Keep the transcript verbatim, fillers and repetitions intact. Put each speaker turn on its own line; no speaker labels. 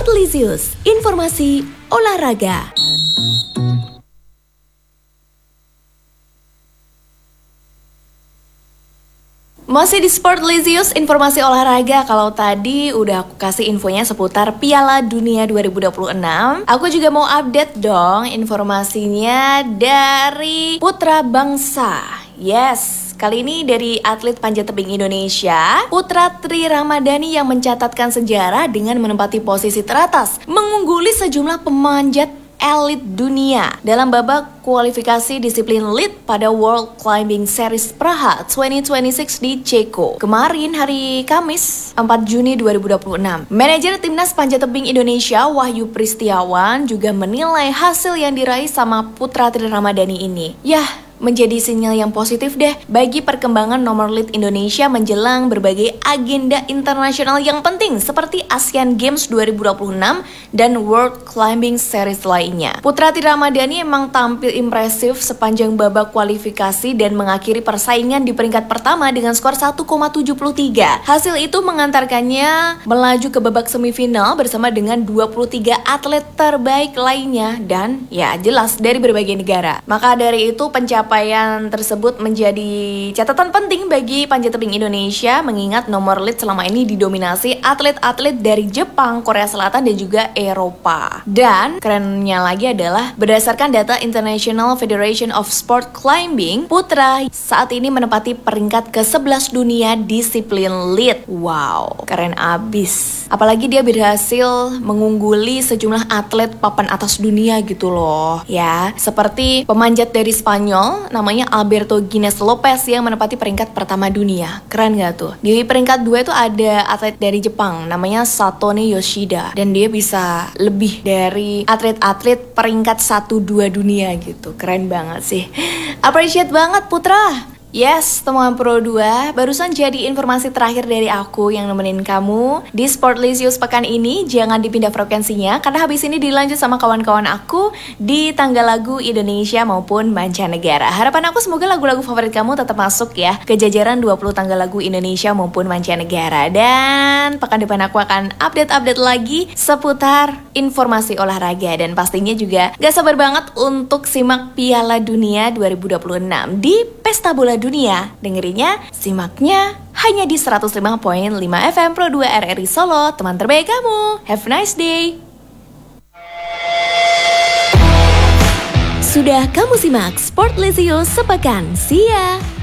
Sportlisius, informasi olahraga. Masih di Sportlisius, informasi olahraga. Kalau tadi udah aku kasih infonya seputar Piala Dunia dua ribu dua puluh enam, aku juga mau update dong informasinya dari putra bangsa. Yes, kali ini dari atlet panjat tebing Indonesia, Putra Tri Ramadhani yang mencatatkan sejarah dengan menempati posisi teratas, mengungguli sejumlah pemanjat elit dunia dalam babak kualifikasi disiplin lead pada World Climbing Series Praha dua ribu dua puluh enam di Ceko kemarin hari Kamis empat Juni dua ribu dua puluh enam. Manajer Timnas Panjat Tebing Indonesia Wahyu Pristiawan juga menilai hasil yang diraih sama Putra Tri Ramadhani ini, Yah, menjadi sinyal yang positif deh bagi perkembangan nomor lead Indonesia menjelang berbagai agenda internasional yang penting seperti Asian Games dua ribu dua puluh enam dan World Climbing Series lainnya. Putra Tri Ramadhani emang tampil impresif sepanjang babak kualifikasi dan mengakhiri persaingan di peringkat pertama dengan skor satu koma tujuh tiga. Hasil itu mengantarkannya melaju ke babak semifinal bersama dengan dua puluh tiga atlet terbaik lainnya dan ya jelas dari berbagai negara. Maka dari itu pencapaian Pencapaian tersebut menjadi catatan penting bagi panjat tebing Indonesia mengingat nomor lead selama ini didominasi atlet-atlet dari Jepang, Korea Selatan dan juga Eropa. Dan kerennya lagi adalah berdasarkan data International Federation of Sport Climbing, Putra saat ini menempati peringkat ke sebelas dunia disiplin lead. Wow, keren abis. Apalagi dia berhasil mengungguli sejumlah atlet papan atas dunia gitu loh. Ya, seperti pemanjat dari Spanyol namanya Alberto Guinness Lopez yang menempati peringkat pertama dunia. Keren gak tuh? Di peringkat dua itu ada atlet dari Jepang namanya Satone Yoshida dan dia bisa lebih dari atlet-atlet peringkat satu dua dunia gitu. Keren banget sih. Appreciate banget Putra. Yes, temuan Pro dua, barusan jadi informasi terakhir dari aku yang nemenin kamu di Sportlisius pekan ini. Jangan dipindah frekuensinya, karena habis ini dilanjut sama kawan-kawan aku di tanggal lagu Indonesia maupun mancanegara. Harapan aku semoga lagu-lagu favorit kamu tetap masuk ya ke jajaran dua puluh tanggal lagu Indonesia maupun mancanegara. Dan pekan depan aku akan update-update lagi seputar informasi olahraga. Dan pastinya juga gak sabar banget untuk simak Piala Dunia dua ribu dua puluh enam di Pesta Bola Dunia. Dengerinnya, simaknya hanya di seratus lima koma lima F M Pro dua R R I Solo, teman terbaik kamu. Have a nice day. Sudah kamu simak Sportlisius sepekan. See ya.